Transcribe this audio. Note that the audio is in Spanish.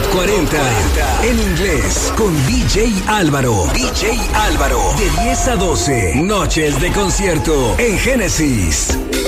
40. En inglés con DJ Álvaro. DJ Álvaro. De 10 a 12. Noches de concierto en Génesis.